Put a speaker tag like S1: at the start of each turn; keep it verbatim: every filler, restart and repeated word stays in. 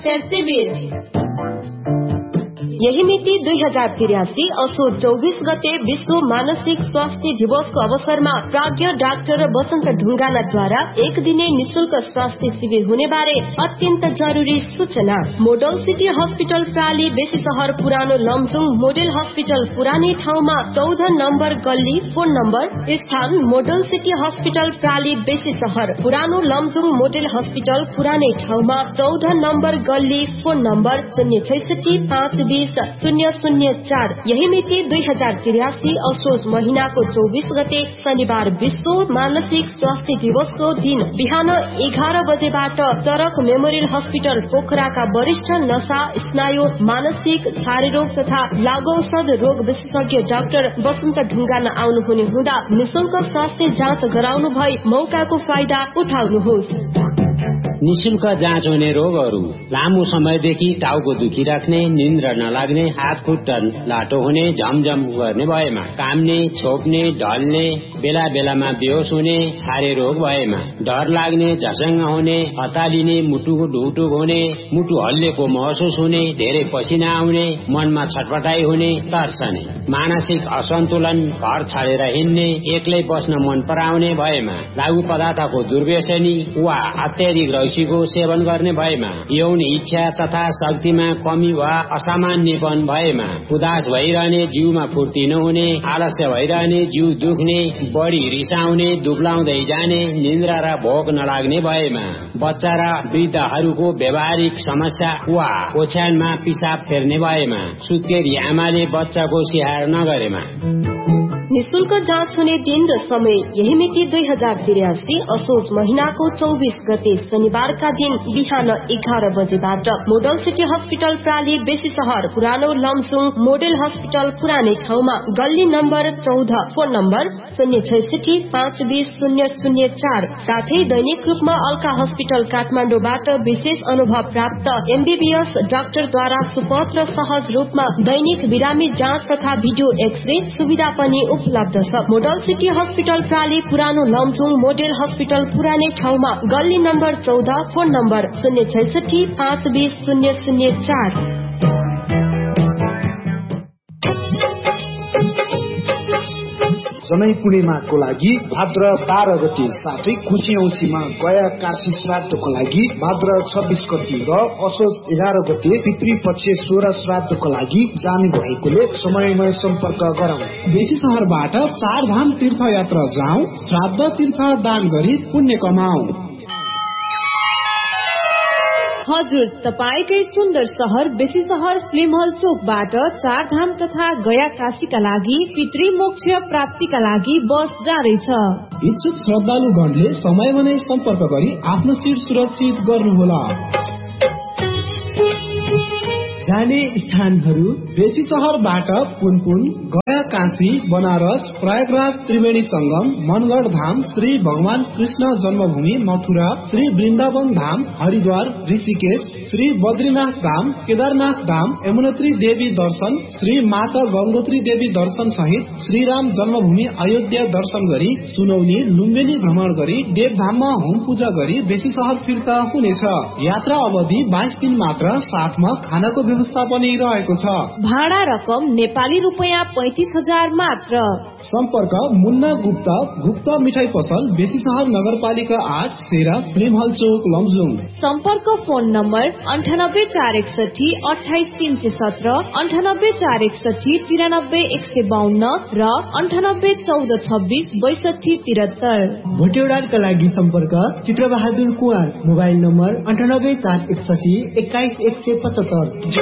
S1: शिविर यही मिति दुई हजार तिरासी असो चौबीस गते विश्व मानसिक स्वास्थ्य दिवसको अवसरमा प्राज्ञ डाक्टर वसन्त ढुंगानाद्वारा एक दिने निशुल्क स्वास्थ्य शिविर हुने बारे अत्यन्त जरूरी सूचना। मोडल सिटी हस्पिटल प्राली बेसी शहर पुरानो लमजुङ मोडेल हस्पिटल पुरानै ठाउँमा चौध नम्बर गल्ली। फोन नम्बर स्थान मोडल सिटी हस्पिटल प्राली बेसी शहर पुरानो लमजुङ मोडेल हस्पिटल पुरानै ठाउँमा चौध नम्बर गल्ली। फोन नम्बर शून्य छैसठी पाँच बीस शून्य शून्य चार। यही मिति दुई हजार तिरासी असोज महीनाको चौबीस गते शनिबार विश्व मानसिक स्वास्थ्य दिवसको दिन बिहान एघार बजेबाट चरक मेमोरियल हस्पिटल पोखराका वरिष्ठ नशा स्नायु मानसिक छारेरोग तथा लागौषध रोग विशेषज्ञ डाक्टर वसन्त ढुंगाना आउनुहुने हुँदा निशुल्क स्वास्थ्य जाँच गराउनु भई मौकाको फाइदा उठाउनुहोस्।
S2: निशुल्क जाँच हुने रोगहरू लामो समयदेखि टाउको दुखिराख्ने, निन्द्रा नलाग्ने, हात खुट्टा लाटो हुने, झमझम गर्ने भएमा, काम्ने, छोप्ने, ढल्ने, बेला बेलामा बेहोस हुने, छारे रोग भएमा, डर लाग्ने, झसङ्ग हुने, हतालिने, मुटुको ढुकढुक हुने, मुटु हल्लेको महसुस हुने, धेरै पसिना आउने, मनमा छटपटाई हुने, तर्सने, मानसिक असन्तुलन, घर छाडेर हिँड्ने, एक्लै बस्न मन पराउने भएमा, लागु पदार्थको दुर्व्यसनी वा अत्याधिक रौसीको सेवन गर्ने भएमा, यौन इच्छा तथा शक्तिमा कमी वा असामान्यपन भएमा, उदास भइरहने, जिउमा फुर्ती नहुने, आलस्य भइरहने, जिउ दुख्ने, बढी रिसाउने, दुब्लाउँदै जाने, निन्द्रा र भोक नलाग्ने भएमा, बच्चा र वृद्धहरूको व्यावहारिक समस्या वा ओछ्यानमा पिसाब फेर्ने भएमा, सुत्केरी आमाले बच्चाको स्याहार नगरेमा।
S1: निशुल्क जाँच हुने दिन र समय यही मिति दुई हजार तिरासी असोज महीनाको चौबीस गते शनिबारका दिन बिहान एघार बजेबाट मोडल सिटी हस्पिटल प्राली बेसी शहर पुरानो लमजुङ मोडेल हस्पिटल पुरानै ठाउँमा गल्ली नम्बर चौध। फोन नम्बर शून्य छैसठी पाँच बीस शून्य शून्य चार। साथै दैनिक रूपमा अल्का हस्पिटल काठमाडौँबाट विशेष अनुभव प्राप्त एमबीबीएस डाक्टरद्वारा सुपत्र सहज रूपमा दैनिक बिरामी जाँच तथा भिडियो एक्सरे सुविधा पनि उपलब्ध छ। मोडल सिटी हस्पिटल प्राली पुरानो लमजुङ मोडेल हस्पिटल पुरानै ठाउँमा गल्ली नम्बर चौध। फोन नम्बर शून्य छैसठी पाँच बीस शून्य शून्य चार।
S3: जनै पूर्णिमाको लागि भाद्र बाह्र गते साथै खुसी औँसीमा गया काशी श्राद्धको लागि भाद्र छब्बीस गते र असोज एघार गते पितृपक्ष सोह्र श्राद्धको लागि जाने भएकोले समयमै सम्पर्क गरौं।
S4: बेसी शहरबाट चार धाम तीर्थ यात्रा जाऊ, श्राद्ध तीर्थ दान गरी पुण्य कमाऊ।
S1: हजुर, तपाईकै सुन्दर शहर बेसी शहर फिल्म हल चोकबाट चार धाम तथा गया काशीका लागि पितृ मोक्ष प्राप्तिका लागि बस जाँदैछ।
S4: इच्छुक श्रद्धालुगणले समयमा नै सम्पर्क गरी आफ्नो सीट सुरक्षित गर्नुहोला। जाने स्थानहरू बेसी शहरबाट पुनपुन, गया काशी, बनारस, प्रयागराज त्रिवेणी संगम, मनगढ़ धाम, श्री भगवान कृष्ण जन्मभूमि मथुरा, श्री वृन्दावन धाम, हरिद्वार, ऋषिकेश, श्री बद्रीनाथ धाम, केदारनाथ धाम, यमुनोत्री देवी दर्शन, श्री माता गंगोत्री देवी दर्शन सहित श्री राम जन्मभूमि अयोध्या दर्शन गरी सुनौनी, लुम्बिनी भ्रमण गरी देवधाममा होम पूजा गरी बेसी शहर फिर्ता हुनेछ। यात्रा अवधि बाइस दिन मात्र, साथमा खानाको व्यवस्था पनि रहेको छ।
S1: भाडा रकम नेपाली रुपैयाँ पैंतीस हजार मात्र।
S4: सम्पर्क मुन्ना गुप्ता, गुप्ता मिठाई पसल, बेसी शहर नगरपालिका आठ, सेरा, फिल्म हल चौक, लमजुङ।
S1: सम्पर्क फोन नम्बर अन्ठानब्बे चार एकसठी अठाइस तीन सय सत्र, अन्ठानब्बे चार एकसठी तिरानब्बे एक सय बाहन्न र अन्ठानब्बे चौध छब्बीस बैसठी तिहत्तर।
S5: भोटेउडानका लागि सम्पर्क चित्रबहादुर कुँवर, मोबाइल नम्बर अन्ठानब्बे चार एकसठी एक्काइस एक सय पचहत्तर।